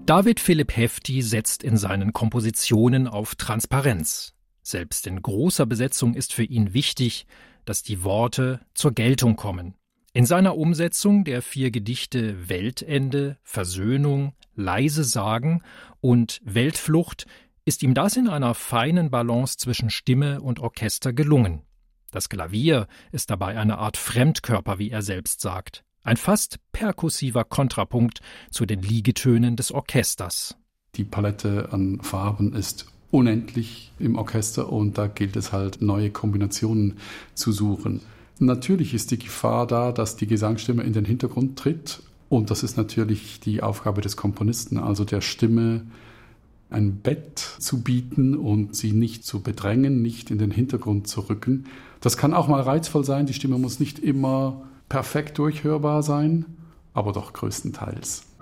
David Philipp Hefti setzt in seinen Kompositionen auf Transparenz. Selbst in großer Besetzung ist für ihn wichtig, dass die Worte zur Geltung kommen. In seiner Umsetzung der 4 Gedichte Weltende, Versöhnung, Leise Sagen und Weltflucht ist ihm das in einer feinen Balance zwischen Stimme und Orchester gelungen. Das Klavier ist dabei eine Art Fremdkörper, wie er selbst sagt. Ein fast perkussiver Kontrapunkt zu den Liegetönen des Orchesters. Die Palette an Farben ist unendlich im Orchester und da gilt es halt, neue Kombinationen zu suchen. Natürlich ist die Gefahr da, dass die Gesangsstimme in den Hintergrund tritt und das ist natürlich die Aufgabe des Komponisten, also der Stimme ein Bett zu bieten und sie nicht zu bedrängen, nicht in den Hintergrund zu rücken. Das kann auch mal reizvoll sein, die Stimme muss nicht immer perfekt durchhörbar sein, aber doch größtenteils.